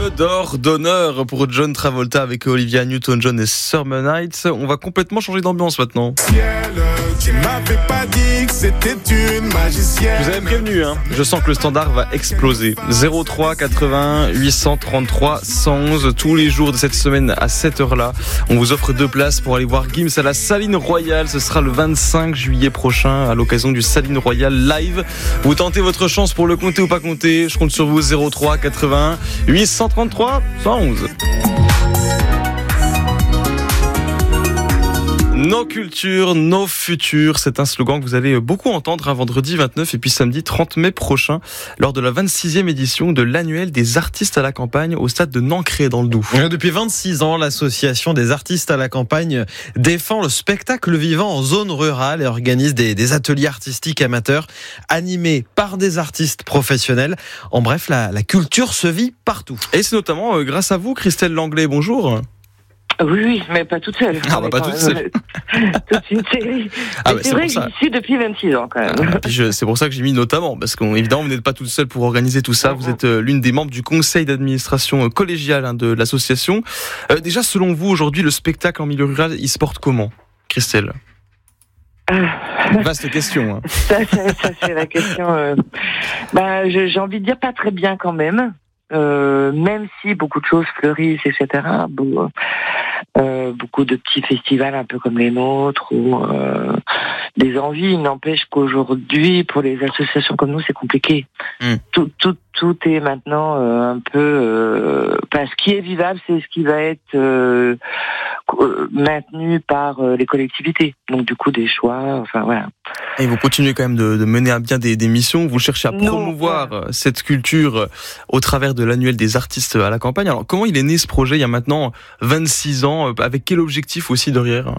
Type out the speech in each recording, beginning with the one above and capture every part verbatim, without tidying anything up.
Disque d'or d'honneur pour John Travolta avec Olivia Newton-John et Summer Nights. On va complètement changer d'ambiance maintenant. Tu m'avais pas dit que c'était une magicienne. Je vous avais prévenu, hein. Je sens que le standard va exploser. zéro trois quatre-vingts huit cent trente-trois cent onze tous les jours de cette semaine à cette heure-là. On vous offre deux places pour aller voir Gims à la Saline Royale. Ce sera le vingt-cinq juillet prochain à l'occasion du Saline Royale Live. Vous tentez votre chance pour le compter ou pas compter. Je compte sur vous. Zéro trois quatre-vingts huit cent trente-trois cent onze. Nos cultures, nos futurs, c'est un slogan que vous allez beaucoup entendre un vendredi vingt-neuf et puis samedi trente mai prochain lors de la vingt-sixième édition de l'annuel des artistes à la campagne au stade de Nancré dans le Doubs. Depuis vingt-six ans, l'association des artistes à la campagne défend le spectacle vivant en zone rurale et organise des, des ateliers artistiques amateurs animés par des artistes professionnels. En bref, la, la culture se vit partout. Et c'est notamment euh, grâce à vous, Christelle Langlais, bonjour. Oui, oui, mais pas toute seule. Ah, bah, pas toute seule. Toute une série. Ah, bah, c'est, c'est vrai pour ça. que j'y suis depuis vingt-six ans, quand même. Ah, puis je, c'est pour ça que j'ai mis notamment, parce qu'évidemment, vous n'êtes pas toute seule pour organiser tout ça. Vous êtes euh, l'une des membres du conseil d'administration euh, collégial hein, de l'association. Euh, déjà, selon vous, aujourd'hui, le spectacle en milieu rural, il se porte comment, Christelle ? Vaste question. Hein. Ça, ça, ça, c'est la question. Euh... Bah, je, j'ai envie de dire pas très bien quand même. Euh, même si beaucoup de choses fleurissent, et cetera. Bon, euh, beaucoup de petits festivals un peu comme les nôtres ou euh, des envies. Il n'empêche qu'aujourd'hui, pour les associations comme nous, c'est compliqué. Mm. Tout, tout, tout est maintenant euh, un peu. Euh, enfin, ce qui est vivable, c'est ce qui va être euh, maintenu par euh, les collectivités. Donc, du coup, des choix. Enfin, voilà. Et vous continuez quand même de, de mener à bien des, des missions. Vous cherchez à promouvoir non, cette culture au travers de l'annuel des artistes à la campagne. Alors, comment il est né ce projet il y a maintenant vingt-six ans? Avec quel objectif aussi derrière?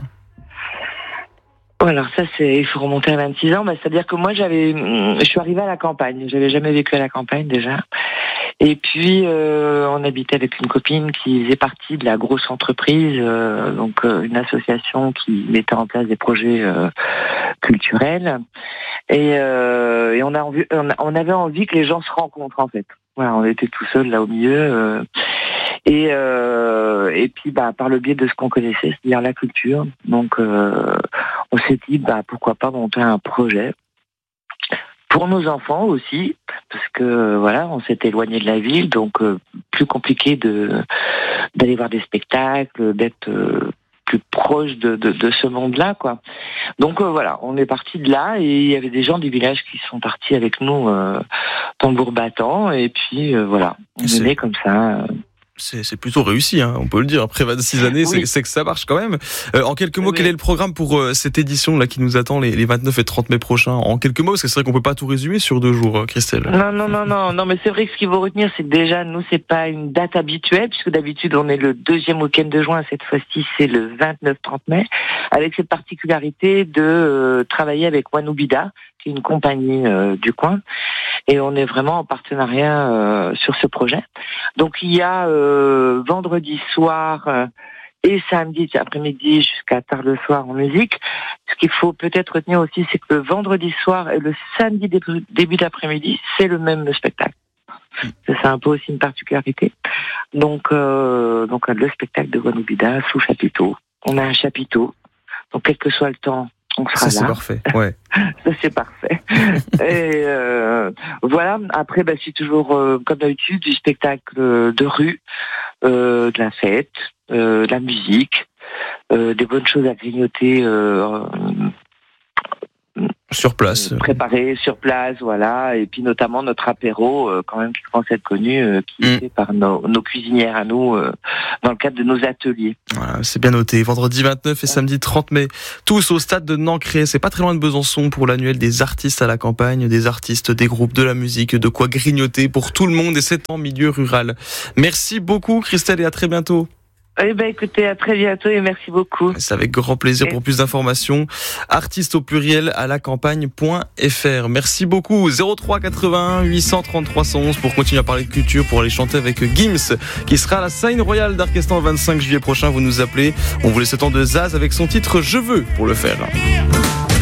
Alors ça, c'est, il faut remonter à vingt-six ans. Bah, c'est-à-dire que moi, j'avais, je suis arrivée à la campagne. J'avais jamais vécu à la campagne déjà. Et puis, euh, on habitait avec une copine qui faisait partie de la grosse entreprise, euh, donc euh, une association qui mettait en place des projets euh, culturels. Et, euh, et on, a envie, on, a, on avait envie que les gens se rencontrent, en fait. Voilà, on était tout seuls là au milieu. Euh, et, euh, et puis, bah, par le biais de ce qu'on connaissait, c'est-à-dire la culture. Donc, euh, on s'est dit, bah, pourquoi pas monter un projet pour nos enfants aussi, parce que voilà, on s'est éloigné de la ville, donc euh, plus compliqué de d'aller voir des spectacles, d'être euh, plus proche de, de, de ce monde-là, quoi. Donc euh, voilà, on est parti de là et il y avait des gens du village qui sont partis avec nous euh, tambour battant et puis euh, voilà, on est né comme ça. Euh, C'est, c'est plutôt réussi, hein, on peut le dire. Après vingt-six années, oui. c'est, c'est que ça marche quand même. Euh, en quelques mots, oui. Quel est le programme pour euh, cette édition là qui nous attend les, les vingt-neuf et trente mai prochains? En quelques mots, parce que c'est vrai qu'on peut pas tout résumer sur deux jours, Christelle. Non, non, non, non, non, mais c'est vrai que ce qu'il faut retenir, c'est que déjà, nous, c'est pas une date habituelle, puisque d'habitude, on est le deuxième week-end de juin. Cette fois-ci, c'est le vingt-neuf trente mai, avec cette particularité de euh, travailler avec Wanoubida, qui est une compagnie euh, du coin, et on est vraiment en partenariat euh, sur ce projet. Donc il y a euh, vendredi soir euh, et samedi après-midi jusqu'à tard le soir en musique. Ce qu'il faut peut-être retenir aussi, c'est que le vendredi soir et le samedi début, début d'après-midi, c'est le même spectacle. C'est un peu aussi une particularité. Donc, euh, donc le spectacle de Wanoubida sous chapiteau. On a un chapiteau, donc quel que soit le temps, on sera ça, là. C'est parfait, ouais. Ça, c'est parfait. Et euh, voilà, après, bah, c'est toujours, euh, comme d'habitude, du spectacle de rue, euh, de la fête, euh, de la musique, euh, des bonnes choses à grignoter euh, sur place. Euh, préparé sur place, voilà. Et puis notamment notre apéro, euh, quand même, qui commence à être connu, euh, qui est mmh. fait par nos, nos cuisinières à nous, euh, dans le cadre de nos ateliers. Voilà, c'est bien noté. Vendredi vingt-neuf et samedi trente mai, tous au stade de Nancré. C'est pas très loin de Besançon pour l'annuel des artistes à la campagne, des artistes, des groupes, de la musique, de quoi grignoter pour tout le monde et c'est en milieu rural. Merci beaucoup, Christelle, et à très bientôt. Eh ben, écoutez, à très bientôt et merci beaucoup. C'est avec grand plaisir. Pour plus d'informations, artistes au pluriel à la campagne point f r. Merci beaucoup. zéro trois quatre-vingts huit cent trente-trois cent onze pour continuer à parler de culture, pour aller chanter avec Gims, qui sera à la Saline Royale d'Arquestan le vingt-cinq juillet prochain. Vous nous appelez. On vous laisse le temps de Zaz avec son titre Je veux pour le faire.